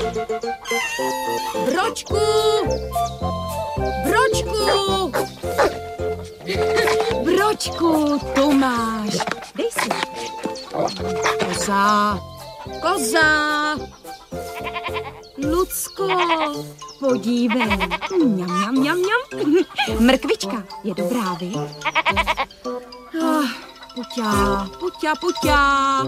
Bročku! Bročku! Bročku, tu máš. Dej si. Koza! Koza! Lucko, podívej. Mňam, mňam, mňam, mňam. Mrkvička je dobrá, vi? Puťa, puťa, puťa.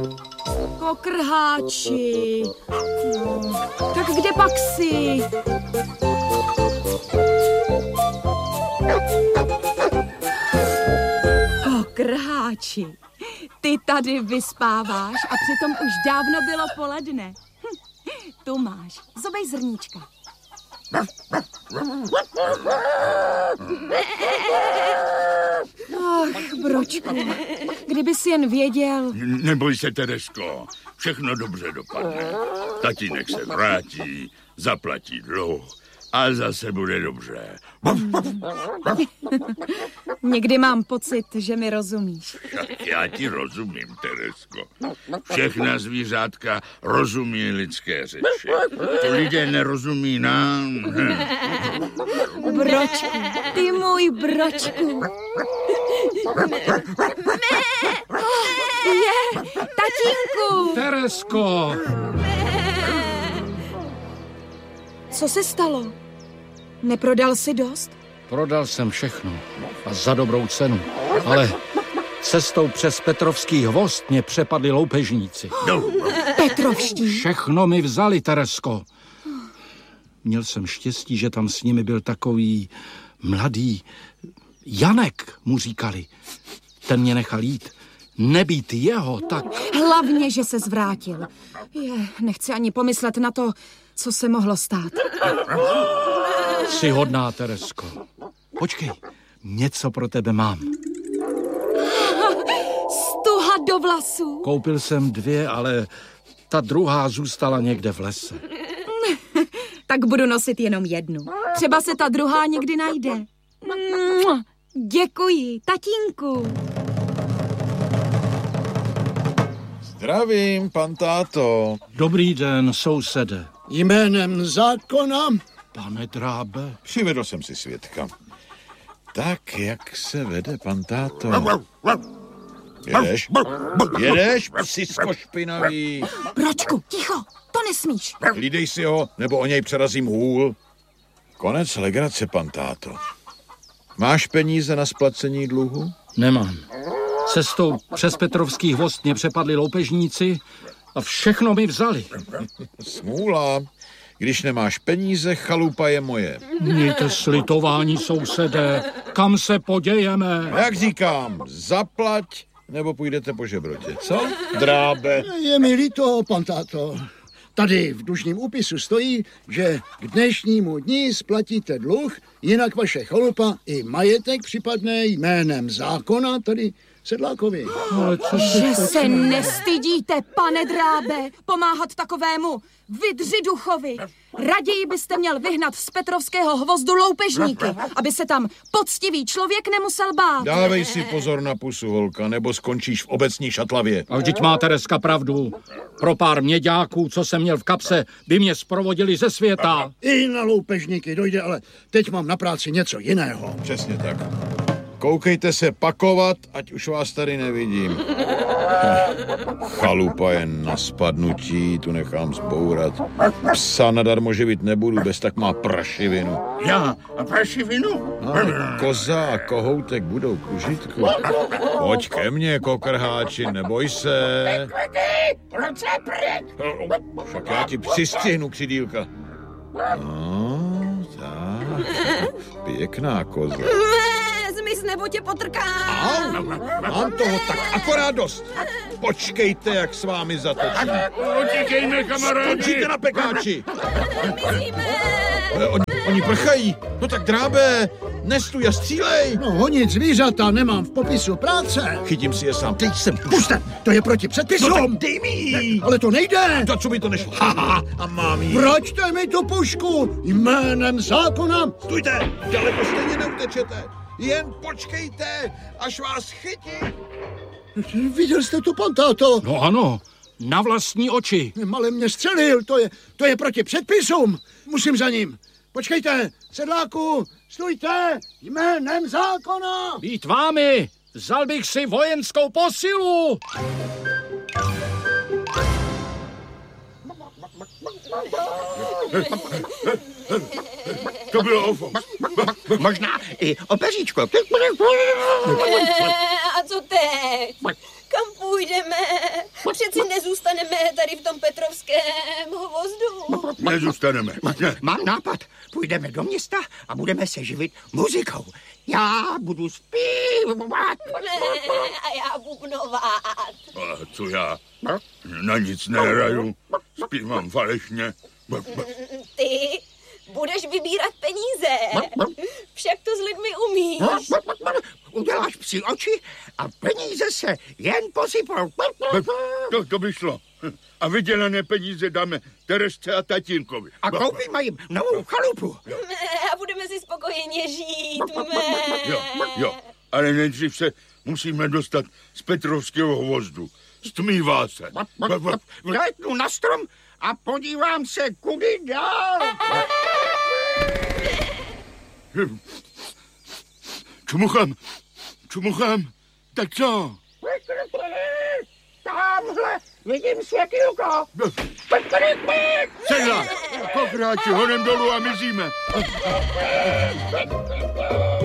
Kokrháči. No, tak kde pak jsi? Kokrháči, ty tady vyspáváš a přitom už dávno bylo poledne. Tu máš, zobej zrníčka. Ach, Bročku, kdybys jen věděl. Neboj se, Teresko, všechno dobře dopadne. Tatínek se vrátí, zaplatí dluh a zase bude dobře. Někdy mám pocit, že mi rozumíš. Já ti rozumím, Teresko. Všechna zvířátka rozumí lidské řeči. To lidé nerozumí nám. Bročku, ty můj Bročku. Je, tatínku. Teresko. Co se stalo? Neprodal jsi dost? Prodal jsem všechno a za dobrou cenu, ale cestou přes Petrovský hvozd mě přepadli loupežníci. Petrovští? Všechno mi vzali, Teresko. Měl jsem štěstí, že tam s nimi byl takový mladý Janek, mu říkali. Ten mě nechal jít. Nebýt jeho, tak... Hlavně, že se zvrátil. Nechci ani pomyslet na to, co se mohlo stát. Jsi hodná, Teresko. Počkej, něco pro tebe mám. Stuha do vlasů. Koupil jsem 2, ale ta druhá zůstala někde v lese. Tak budu nosit jenom jednu. Třeba se ta druhá někdy najde. Děkuji, tatínku. Zdravím, pan táto. Dobrý den, sousede. Jménem zákona. Pane Drábe. Přivedl jsem si svědka. Tak, jak se vede, pan táto? Jedeš? Jedeš, psisko špinavý? Bročku, ticho, to nesmíš. Hlídej si ho, nebo o něj přerazím hůl. Konec legrace, pan táto. Máš peníze na splacení dluhu? Nemám. Cestou přes Petrovský hvozd mě přepadli loupežníci a všechno mi vzali. Smůla. Když nemáš peníze, chalupa je moje. Mějte slitování, sousedé. Kam se podějeme? Jak říkám, zaplať, nebo půjdete po žebrotě. Co, Drábe? Je mi líto, pan táto. Tady v dlužním úpisu stojí, že k dnešnímu dni splatíte dluh, jinak vaše chalupa i majetek připadne jménem zákona, tady Sedlákovi. Ale co Že se nestydíte, pane Drábe, pomáhat takovému vydřiduchovi. Raději byste měl vyhnat z Petrovského hvozdu loupežníky, aby se tam poctivý člověk nemusel bát. Dávej si pozor na pusu, holka, nebo skončíš v obecní šatlavě. A vždyť má Tereska pravdu. Pro pár měďáků, co jsem měl v kapse, by mě zprovodili ze světa. I na loupežníky dojde, ale teď mám na práci něco jiného. Přesně tak. Koukejte se pakovat, ať už vás tady nevidím. Chalupa je na spadnutí, tu nechám zbourat. Psa nadarmo živit nebudu, bez tak má prašivinu. Já a prašivinu? Koza a kohoutek budou k užitku. Pojď ke mně, kokrháči, neboj se. Však já ti přistihnu, křidýlka. No, tak. Pěkná koza. Zmiz nebo tě potrkám. Mám toho tak akorát dost. Počkejte, jak s vámi zatočím. Utíkejme, kamarádi. Skončíte na pekáči. Oni prchají. No tak Drábe, nestuj a střílej. No honit zvířata nemám v popisu práce. Chytím si je sám. Teď jsem Puste, to je proti předpisům. No tak dej mi. Ale to nejde. To, co by to nešlo. Haha, a mám jí. Vraťte mi tu pušku jménem zákona. Stůjte, daleko stejně neutečete. Jen počkejte, až vás chytí. Viděl jste to, pan táto? No ano, Na vlastní oči. Malem mě střelil, to je proti předpisům. Musím za ním. Počkejte, sedláku, stůjte, jménem zákona. Být vámi, vzal bych si vojenskou posilu. To bylo ovo. Možná i opeříčko. A co teď? Kam půjdeme? Přeci nezůstaneme tady v tom Petrovském hvozdu. Nezůstaneme. Ne. Mám nápad. Půjdeme do města a budeme se živit muzikou. Já budu zpívat. A já bubnovat. A co já? Na nic nehraju. Zpívám falešně. Ty budeš vybírat peníze. Však to s lidmi umíš. Uděláš psí oči a peníze se jen posypou. To by šlo. A vydělané peníze dáme Teresce a tatínkovi. A koupíme jim novou chalupu. A budeme si spokojeně žít. Jo. Ale nejdřív se musíme dostat z Petrovského hvozdu. Stmívá se. Vlétnu na strom a podívám se, kudy dál. Čumuchám, tak co? Tamhle vidím světýlko. Sedlák, pokráči honem dolů a mizíme.